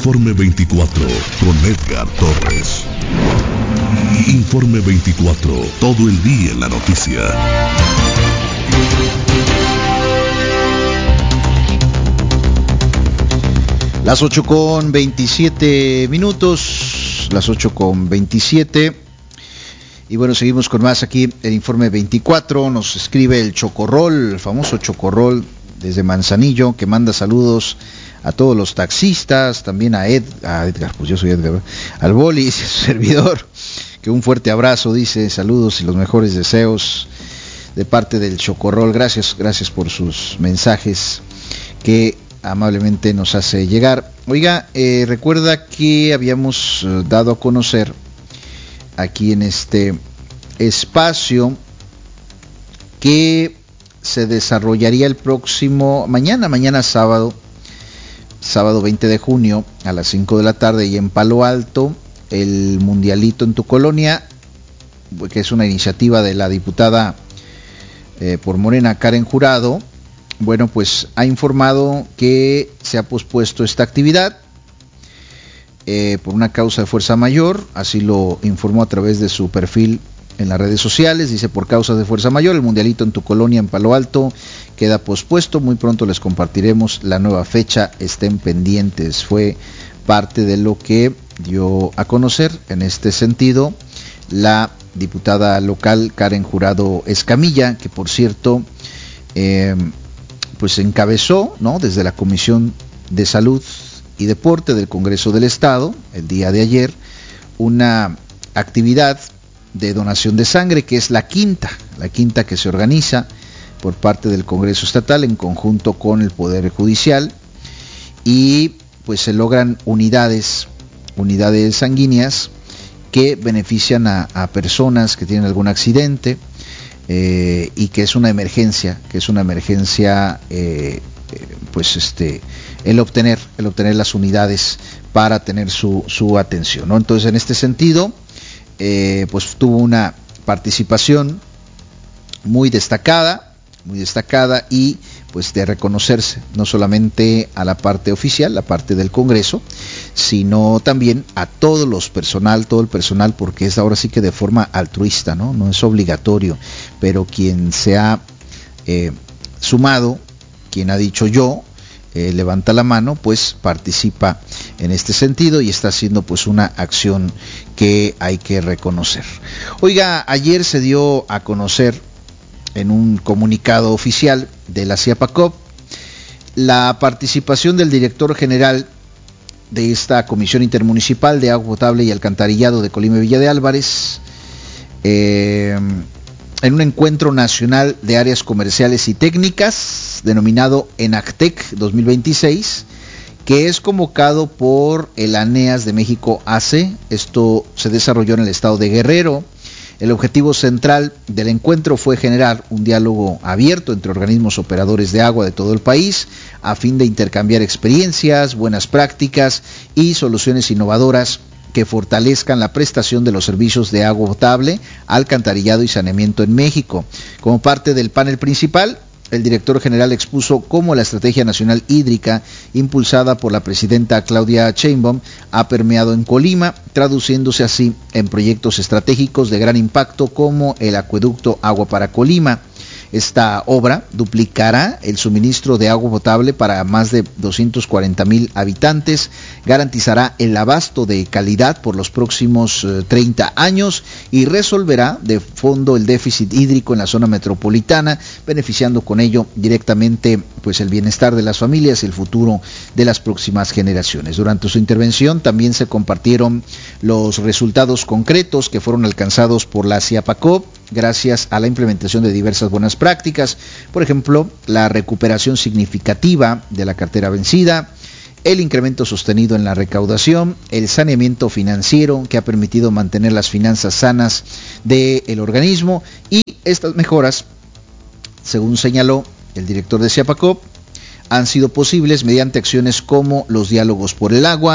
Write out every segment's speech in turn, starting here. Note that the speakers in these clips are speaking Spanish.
Informe 24 con Edgar Torres. Informe 24, todo el día en la noticia. Las 8:27 las 8:27. Y bueno, seguimos con más aquí, el Informe 24. Nos escribe el Chocorrol, el famoso Chocorrol desde Manzanillo, que manda saludos a todos los taxistas, también a Edgar, pues yo soy Edgar, al Boli, su servidor, que un fuerte abrazo, dice, saludos y los mejores deseos de parte del Chocorrol. Gracias por sus mensajes que amablemente nos hace llegar. Oiga, recuerda que habíamos dado a conocer aquí en este espacio que se desarrollaría el próximo mañana sábado 20 de junio a las 5 de la tarde y en Palo Alto, el Mundialito en tu colonia, que es una iniciativa de la diputada por Morena, Karen Jurado. Bueno, pues ha informado que se ha pospuesto esta actividad por una causa de fuerza mayor, así lo informó a través de su perfil en las redes sociales. Dice: por causas de fuerza mayor, el Mundialito en tu colonia en Palo Alto queda pospuesto, muy pronto les compartiremos la nueva fecha, estén pendientes. Fue parte de lo que dio a conocer en este sentido la diputada local Karen Jurado Escamilla, que por cierto pues encabezó, ¿no?, desde la Comisión de Salud y Deporte del Congreso del Estado el día de ayer una actividad de donación de sangre, que es la quinta que se organiza por parte del Congreso Estatal en conjunto con el Poder Judicial, y pues se logran unidades sanguíneas que benefician a personas que tienen algún accidente, y que es una emergencia, el obtener las unidades para tener su atención, ¿no? Entonces, en este sentido, pues tuvo una participación muy destacada y pues de reconocerse no solamente a la parte oficial, la parte del Congreso, sino también a todo el personal, porque es ahora sí que de forma altruista, no es obligatorio, pero quien se ha sumado, quien ha dicho yo, levanta la mano, pues participa en este sentido y está haciendo pues una acción que hay que reconocer. Oiga, ayer se dio a conocer en un comunicado oficial de la CIAPACOP la participación del director general de esta Comisión Intermunicipal de Agua Potable y Alcantarillado de Colima y Villa de Álvarez en un encuentro nacional de áreas comerciales y técnicas denominado ENACTEC 2026, que es convocado por el ANEAS de México AC. Esto se desarrolló en el estado de Guerrero. El objetivo central del encuentro fue generar un diálogo abierto entre organismos operadores de agua de todo el país, a fin de intercambiar experiencias, buenas prácticas y soluciones innovadoras que fortalezcan la prestación de los servicios de agua potable, alcantarillado y saneamiento en México. Como parte del panel principal, el director general expuso cómo la Estrategia Nacional Hídrica, impulsada por la presidenta Claudia Sheinbaum, ha permeado en Colima, traduciéndose así en proyectos estratégicos de gran impacto como el acueducto Agua para Colima. Esta obra duplicará el suministro de agua potable para más de 240,000 habitantes, garantizará el abasto de calidad por los próximos 30 años y resolverá de fondo el déficit hídrico en la zona metropolitana, beneficiando con ello directamente pues el bienestar de las familias y el futuro de las próximas generaciones. Durante su intervención también se compartieron los resultados concretos que fueron alcanzados por la CIAPACOP gracias a la implementación de diversas buenas prácticas, por ejemplo, la recuperación significativa de la cartera vencida, el incremento sostenido en la recaudación, el saneamiento financiero que ha permitido mantener las finanzas sanas del organismo, y estas mejoras, según señaló el director de CIAPACOP, han sido posibles mediante acciones como los diálogos por el agua,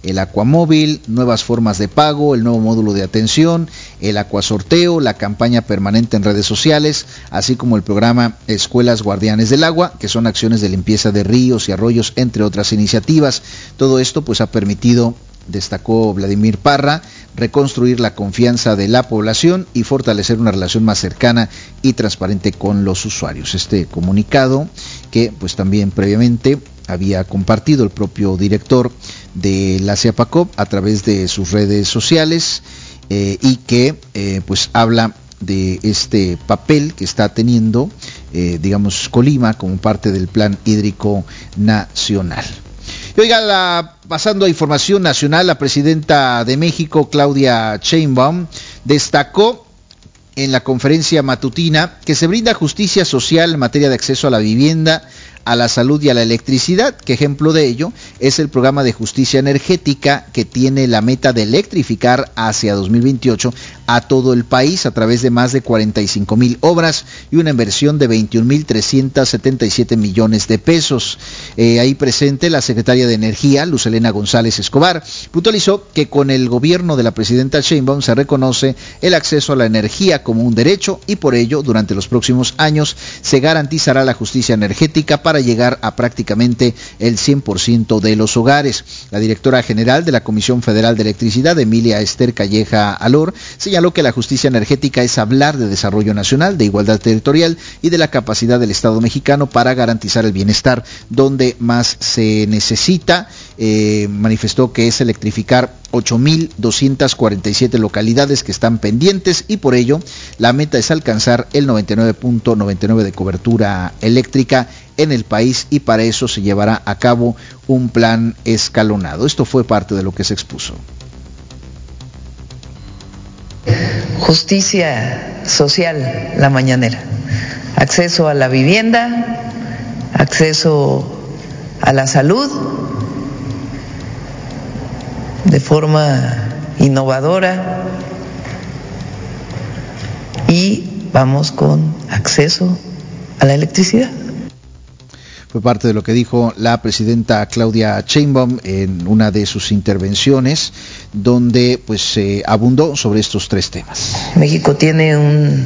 el Acuamóvil, nuevas formas de pago, el nuevo módulo de atención, el Acuasorteo, la campaña permanente en redes sociales, así como el programa Escuelas Guardianes del Agua, que son acciones de limpieza de ríos y arroyos, entre otras iniciativas. Todo esto pues ha permitido, destacó Vladimir Parra, reconstruir la confianza de la población y fortalecer una relación más cercana y transparente con los usuarios. Este comunicado que pues también previamente había compartido el propio director de la CIAPACOP a través de sus redes sociales y que pues habla de este papel que está teniendo digamos Colima como parte del Plan Hídrico Nacional. Y oiga, pasando a información nacional, la presidenta de México, Claudia Sheinbaum, destacó en la conferencia matutina que se brinda justicia social en materia de acceso a la vivienda, a la salud y a la electricidad, que ejemplo de ello es el programa de justicia energética que tiene la meta de electrificar hacia 2028 a todo el país a través de más de 45,000 obras y una inversión de 21,377 millones de pesos. Ahí presente la secretaria de Energía, Luz Helena González Escobar, puntualizó que con el gobierno de la presidenta Sheinbaum se reconoce el acceso a la energía como un derecho y por ello durante los próximos años se garantizará la justicia energética para llegar a prácticamente el 100% de los hogares. La directora general de la Comisión Federal de Electricidad, Emilia Esther Calleja Alor, señaló que la justicia energética es hablar de desarrollo nacional, de igualdad territorial y de la capacidad del Estado mexicano para garantizar el bienestar donde más se necesita. Manifestó que es electrificar 8,247 localidades que están pendientes y por ello la meta es alcanzar el 99.99 de cobertura eléctrica en el país y para eso se llevará a cabo un plan escalonado. Esto fue parte de lo que se expuso. Justicia social, la mañanera. Acceso a la vivienda, acceso a la salud de forma innovadora y vamos con acceso a la electricidad. Fue parte de lo que dijo la presidenta Claudia Sheinbaum en una de sus intervenciones, donde pues abundó sobre estos tres temas. México tiene un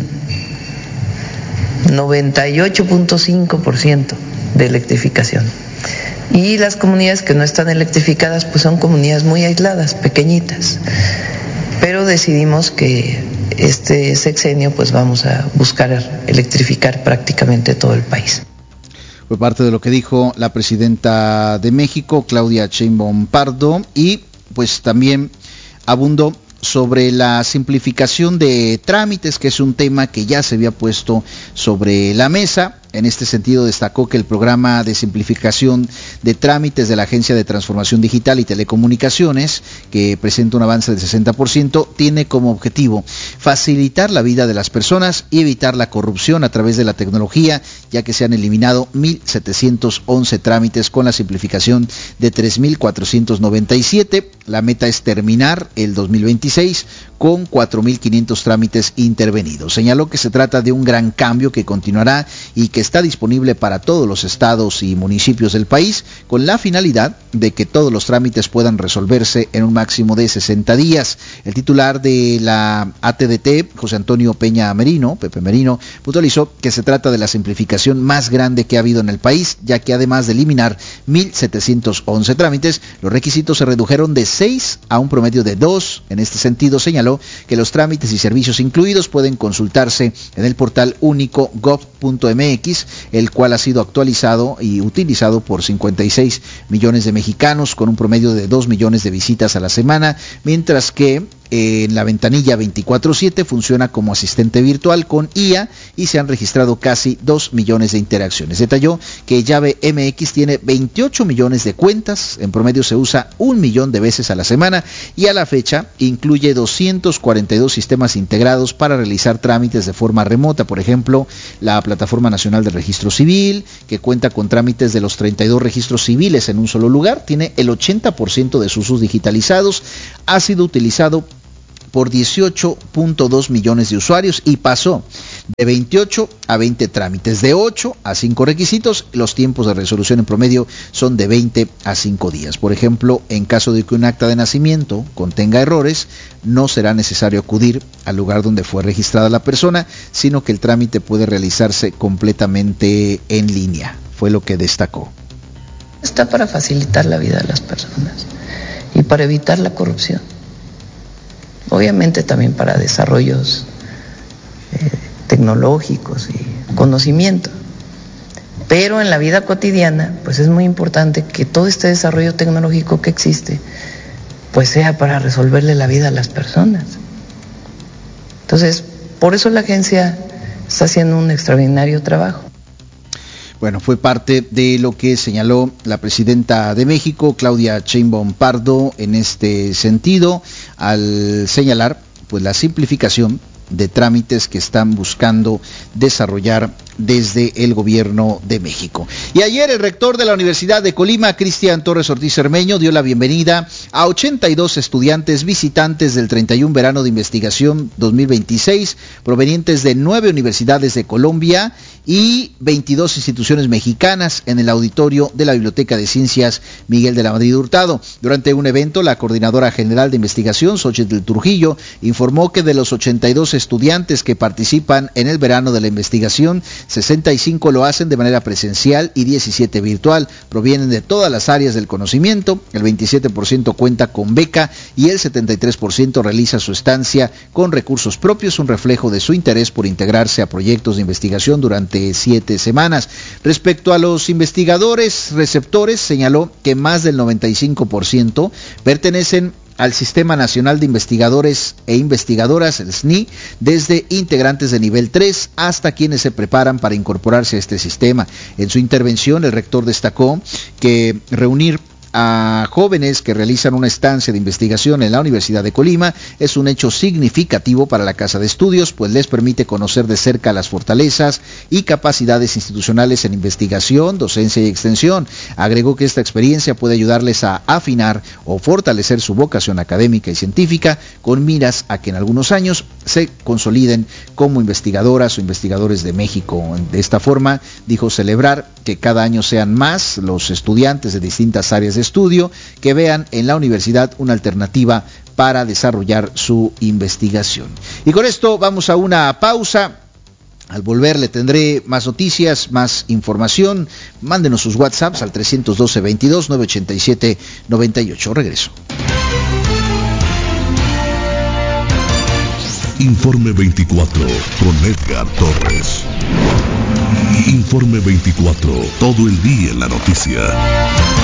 98.5% de electrificación y las comunidades que no están electrificadas pues son comunidades muy aisladas, pequeñitas, pero decidimos que este sexenio pues vamos a buscar electrificar prácticamente todo el país. Fue parte de lo que dijo la presidenta de México, Claudia Sheinbaum Pardo, y pues también abundó sobre la simplificación de trámites, que es un tema que ya se había puesto sobre la mesa. En este sentido destacó que el programa de simplificación de trámites de la Agencia de Transformación Digital y Telecomunicaciones, que presenta un avance del 60%, tiene como objetivo facilitar la vida de las personas y evitar la corrupción a través de la tecnología, ya que se han eliminado 1,711 trámites con la simplificación de 3,497. La meta es terminar el 2026 con 4,500 trámites intervenidos. Señaló que se trata de un gran cambio que continuará y que está disponible para todos los estados y municipios del país, con la finalidad de que todos los trámites puedan resolverse en un máximo de 60 días. El titular de la ATDT, José Antonio Peña Merino, Pepe Merino, puntualizó que se trata de la simplificación más grande que ha habido en el país, ya que además de eliminar 1,711 trámites, los requisitos se redujeron de 6 a un promedio de 2. En este sentido, señaló que los trámites y servicios incluidos pueden consultarse en el portal único gov.mx, el cual ha sido actualizado y utilizado por 56 millones de mexicanos con un promedio de 2 millones de visitas a la semana, mientras que en la ventanilla 24/7 funciona como asistente virtual con IA y se han registrado casi 2 millones de interacciones. Detalló que Llave MX tiene 28 millones de cuentas, en promedio se usa 1 millón de veces a la semana y a la fecha incluye 242 sistemas integrados para realizar trámites de forma remota. Por ejemplo, la Plataforma Nacional de Registro Civil, que cuenta con trámites de los 32 registros civiles en un solo lugar, tiene el 80% de sus usos digitalizados, ha sido utilizado por 18.2 millones de usuarios y pasó de 28 a 20 trámites, de 8 a 5 requisitos. Los tiempos de resolución en promedio son de 20 a 5 días. Por ejemplo, en caso de que un acta de nacimiento contenga errores, no será necesario acudir al lugar donde fue registrada la persona, sino que el trámite puede realizarse completamente en línea. Fue lo que destacó. Está para facilitar la vida de las personas y para evitar la corrupción. Obviamente también para desarrollos tecnológicos y conocimiento. Pero en la vida cotidiana, pues es muy importante que todo este desarrollo tecnológico que existe, pues sea para resolverle la vida a las personas. Entonces, por eso la agencia está haciendo un extraordinario trabajo. Bueno, fue parte de lo que señaló la presidenta de México, Claudia Sheinbaum Pardo, en este sentido, al señalar pues la simplificación de trámites que están buscando desarrollar desde el gobierno de México. Y ayer el rector de la Universidad de Colima, Cristian Torres Ortiz Cermeño, dio la bienvenida a 82 estudiantes visitantes del 31 Verano de Investigación 2026, provenientes de 9 universidades de Colombia y 22 instituciones mexicanas en el auditorio de la Biblioteca de Ciencias Miguel de la Madrid Hurtado. Durante un evento, la coordinadora general de investigación, Xochitl Trujillo, informó que de los 82 estudiantes que participan en el verano de la investigación, 65 lo hacen de manera presencial y 17 virtual. Provienen de todas las áreas del conocimiento, el 27% cuenta con beca y el 73% realiza su estancia con recursos propios, un reflejo de su interés por integrarse a proyectos de investigación durante 7 semanas. Respecto a los investigadores receptores, señaló que más del 95% pertenecen al Sistema Nacional de Investigadores e Investigadoras, el SNI, desde integrantes de nivel 3 hasta quienes se preparan para incorporarse a este sistema. En su intervención, el rector destacó que reunir a jóvenes que realizan una estancia de investigación en la Universidad de Colima es un hecho significativo para la Casa de Estudios, pues les permite conocer de cerca las fortalezas y capacidades institucionales en investigación, docencia y extensión. Agregó que esta experiencia puede ayudarles a afinar o fortalecer su vocación académica y científica, con miras a que en algunos años se consoliden como investigadoras o investigadores de México. De esta forma, dijo celebrar que cada año sean más los estudiantes de distintas áreas de estudio que vean en la universidad una alternativa para desarrollar su investigación. Y con esto vamos a una pausa. Al volver le tendré más noticias, más información. Mándenos sus WhatsApps al 312-22-987-98. Regreso. Informe 24 con Edgar Torres. Informe 24, todo el día en la noticia.